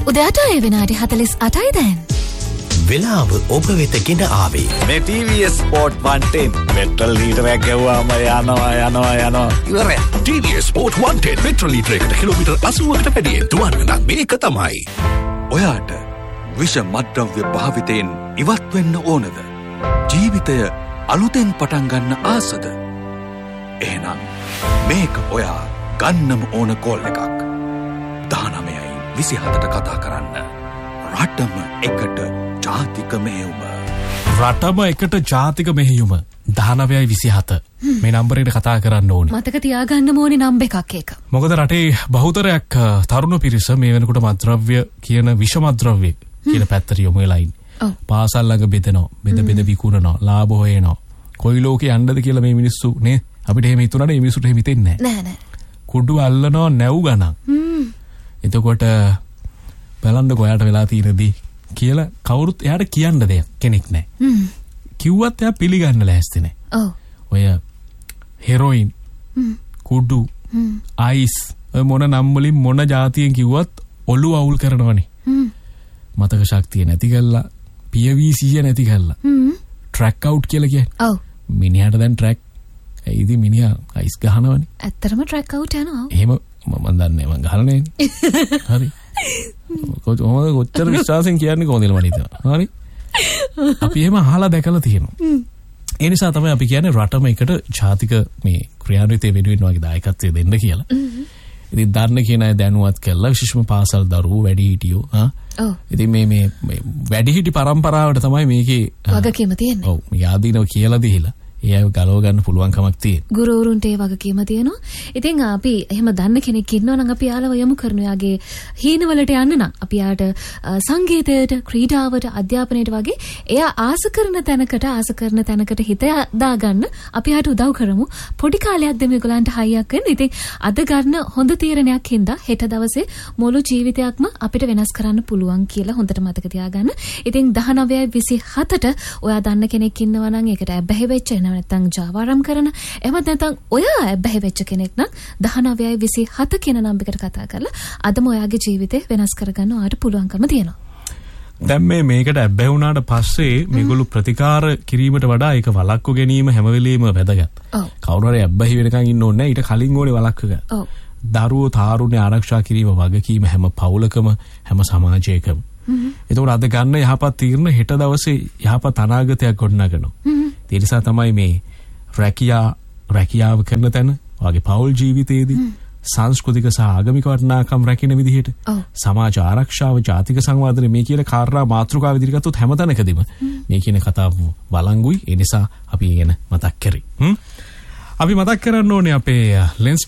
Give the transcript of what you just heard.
උදෑට ඒ විනාඩි 48යි දැන්. වෙලාව ඔබ වෙත ගෙන ආවේ. මේ TVS Sport 110 පෙට්‍රල් ලීටරයක් ගැව්වාම යනවා. ඉවරයි. TVS Sport 110 පෙට්‍රල් ලීටරයකට කිලෝමීටර් 80කට වැඩියෙන් දුවන්නේ නම් මේක තමයි. ඔයාට විෂ මත්ද්‍රව්‍ය භාවිතයෙන් ඉවත් වෙන්න ඕනද? ජීවිතය අලුතෙන් පටන් ගන්න ආසද? එහෙනම් මේක ඔයා ගන්නම ඕන කෝල් එකක්. 19:27ට කතා කරන්න. රටම එකට ජාතික මෙහෙයුම. රටම එකට ජාතික මෙහෙයුම 19:27. මේ නම්බරේට කතා කරන්න ඕන. මතක තියාගන්න ඕනේ නම්බර එකක් ඒක. මොකද රටේ බහුතරයක් තරුණ පිරිස මේ වෙනකොට මත්ද්‍රව්‍ය කියන විෂ මත්ද්‍රව්‍ය කියන පැත්තට යොමු වෙලා ඉන්නේ. පාසල් ළඟ බෙදෙනවා, බෙද විකුණනවා, ලාභ හොයනවා. කොයි ලෝකේ යන්නද කියලා මේ මිනිස්සු නේ අපිට එහෙම හිතුණාට මේ මිනිස්සුට එහෙම හිතෙන්නේ නෑ. කුඩු අල්ලනවා නැව් ගණන්. එතකොට බලන්න කොයාට වෙලා තියෙනදී කියලා කවුරුත් එයාට කියන්න දෙයක් කෙනෙක් නැහැ. කිව්වත් එයා පිළිගන්න ලෑස්ති නැහැ. ඔය හෙරොයින්, කුඩු, අයිස් මොන නම් වලින් මොන જાතියෙන් කිව්වත් ඔළුව අවුල් කරනවනේ. මතක ශක්තිය නැති කරලා, පියවීසිය නැති කරලා. ට්‍රැක් අවුට් කියලා කියන්නේ. ඔව්. මිනිහාට දැන් ට්‍රැක් ඒදි මිනිහා අයිස් ගහනවනේ. ඇත්තටම ට්‍රැක් අවුට් යනවා. එහෙම මම දන්නේ මං ගහලා නෑනේ. හරි. කොච්චර විශ්වාසයෙන් කියන්නේ කොහොමද මම හිතනවා. හරි. අපි එහෙම අහලා දැකලා තියෙනවා. ඒ නිසා තමයි අපි කියන්නේ රටම එකට ජාතික මේ ක්‍රියාන්විතය වෙනුවෙන් වගේ දායකත්වය දෙන්න කියලා. ඉතින් දන්න කියන අය දැනුවත් කළා විශේෂම පාසල් දරුවෝ වැඩිහිටියෝ ඉතින් මේ වැඩිහිටි පරම්පරාවට තමයි මේකේ වගකීම තියෙන්නේ. ඔව් මේ ආදීනව කියලා දීලා ඒ අය ගලව ගන්න පුළුවන් කමක් තියෙනවා. ගුරුවරුන්ට ඒ වගකීම තියෙනවා. ඉතින් අපි එහෙම දන්න කෙනෙක් ඉන්නවා නම් අපි යාළව යමු කරන යාගේ හීනවලට යන්න නම් අපි යාට සංගීතයට, ක්‍රීඩාවට, අධ්‍යාපනයට වගේ එයා ආස කරන තැනකට හිත දාගන්න අපි යාට උදව් කරමු. පොඩි කාලයක් දෙමු ඒගොල්ලන්ට හයියක් වෙන්න. ඉතින් අද ගන්න හොඳ තීරණයක් හින්දා හෙට දවසේ මුළු ජීවිතයක්ම අපිට වෙනස් කරන්න පුළුවන් කියලා හොඳට මතක තියාගන්න. ඉතින් 19:27ට ඔයා දන්න කෙනෙක් ඉන්නවා නම් ඒකට බැහැ වෙච්ච නැත්නම් ජාවාරම් කරන එහෙමත් නැත්නම් ඔයා බැහැ වෙච්ච කෙනෙක් නම් 19:27 කියන නම්බරයකට කතා කරලා අදම ඔයාගේ ජීවිතේ වෙනස් කරගන්න ඔයාට පුළුවන්කම තියෙනවා. දැන් මේකට ඇබ්බැහි වුණාට පස්සේ මේගොල්ලෝ ප්‍රතිකාර කිරීමට වඩා ඒක වළක්ව ගැනීම හැම වෙලෙම වැදගත්. කවුරු හරි ඇබ්බැහි වෙනකන් ඉන්න ඕනේ නැහැ. ඊට කලින් ඕනේ වළක්ව ගන්න. දරුවෝ තාරුණ්‍ය ආරක්ෂා කිරීම වගකීම හැම පවුලකම හැම සමාජයකම. එතකොට අද ගන්න යහපත් තීරණ හෙට දවසේ යහපත් අනාගතයක් ගොඩනගනවා. ඒ නිසා තමයි මේ රැකියාව කරන තැන වගේ පෞල් ජීවිතයේදී සංස්කෘතික සහ ආගමික වටිනාකම් රැකින විදිහට සමාජ ආරක්ෂාව, ජාතික සංවර්ධනය මේ කියන කාරණා මාතෘකාව ඉදිරියට ගත්තොත් හැමතැනකදීම මේ කියන කතාව වළංගුයි. ඒ නිසා අපි ගැන මතක් කරේ. අපි මතක් කරන්න ඕනේ අපේ ලෙන්ස්